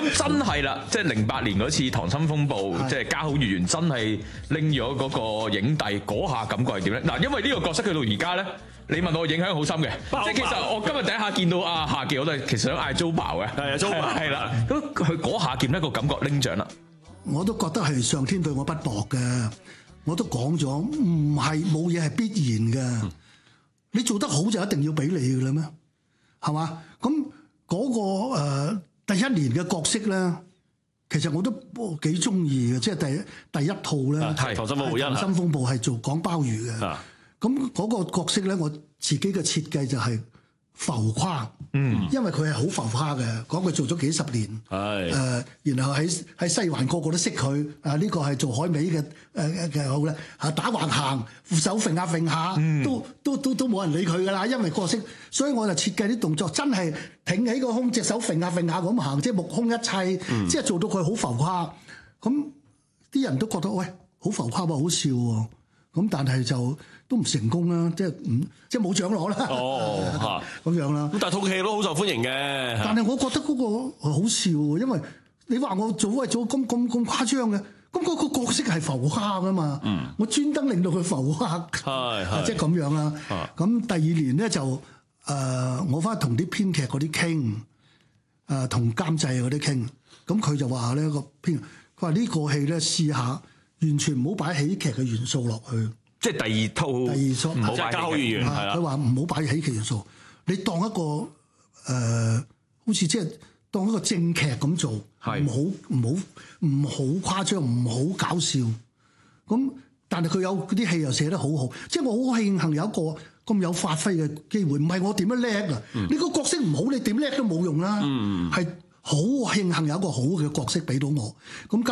真係啦，即係08年嗰次《溏心風暴》，即係家好月圓，真係拎咗嗰個影帝，嗰下感覺係點咧？嗱，因為呢個角色去到而家咧，你問我影響好深嘅，即係其實我今日第一下見到阿夏記，我都係其實想嗌 Joe 爆嘅， 係啊 Joe 爆係啦，咁佢嗰下見咧個感覺拎獎啦。 我都覺得係上天對我不薄嘅，我都講咗，唔係冇嘢係必然嘅。你做得好就一定要俾你嘅啦咩？係嘛？咁嗰個第一年嘅角色咧，其實我都幾中意嘅，即係第一套咧， 係《溏心風暴》 溏心風暴係做講鮑魚嘅。咁嗰個角色咧，我自己嘅設計就係浮誇，因為佢係好浮誇嘅，講佢做咗幾十年，然後喺西環個個都識佢，呢個係做海味嘅好咧，打橫行，手揈下揈下，都冇人理佢噶啦，因為角色，所以我就設計啲動作真係挺起個胸，隻手揈下揈下咁行，即係目空一切，即係做到佢好浮誇，咁啲人都覺得喂好浮誇喎，好笑喎。咁但係就都唔成功啦，即係冇獎攞啦，咁樣啦。 咁但係套戲都好受歡迎嘅。 但係我覺得嗰個好笑喎，因為你話我做咁誇張嘅，咁嗰個角色係浮誇噶嘛。我專登令到佢浮誇，即係咁樣啦。咁第二年咧就我翻去同啲編劇嗰啲傾，同監製嗰啲傾，咁佢就話咧個編，佢話呢個戲咧試下。完全唔好擺喜劇嘅元素落去， 即係第二套唔好擺喜劇元素。 佢話唔好擺喜劇元素，你當一個好似即係當一個正劇咁做，唔好誇張，唔好搞笑。咁但係佢有啲戲又寫得好好，即係我好慶幸有一個咁有發揮嘅機會。唔係我點樣叻啊？你個角色唔好，你點叻都冇用啦。係好慶幸有一個好嘅角色俾到我。咁